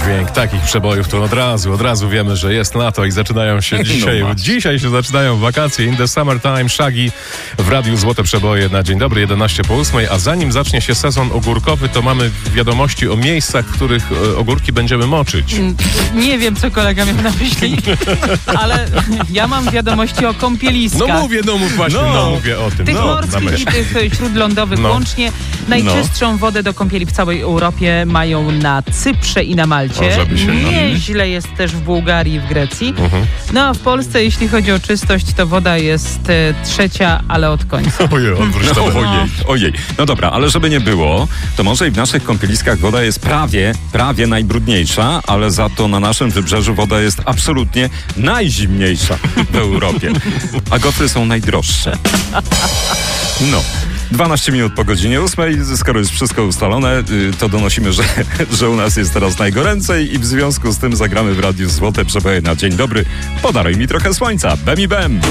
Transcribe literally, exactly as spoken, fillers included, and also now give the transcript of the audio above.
dźwięk takich przebojów, to od razu, od razu wiemy, że jest lato i zaczynają się dzisiaj, No dzisiaj się zaczynają wakacje. In the summertime, Shaggy w Radiu Złote Przeboje na dzień dobry, jedenaście po ósmej, a zanim zacznie się sezon ogórkowy, to mamy wiadomości o miejscach, w których e, ogórki będziemy moczyć. Nie wiem, co kolega miał na myśli, ale ja mam wiadomości o kąpieliskach. No mówię, no mów właśnie, no, no mówię o tym. Tych no, morskich i tych śródlądowych No. łącznie. Najczystszą no. wodę do kąpieli w całej Europie mają na Cyprze i na Malcie. O, żeby się, no. Nieźle jest też w Bułgarii i w Grecji. Mhm. No a w Polsce, jeśli chodzi o czystość, to woda jest e, trzecia, ale od końca. Ojej, odwróć No, to. ojej, ojej. No dobra, ale żeby nie było, to może i w naszych kąpieliskach woda jest prawie, prawie najbrudniejsza, ale za to na naszym wybrzeżu woda jest absolutnie najzimniejsza w Europie. A gofry są najdroższe. No. dwanaście minut po godzinie ósmej, skoro jest wszystko ustalone, to donosimy, że, że u nas jest teraz najgoręcej i w związku z tym zagramy w Radiu Złote Przeboje na dzień dobry. Podaruj mi trochę słońca. Bem i bem.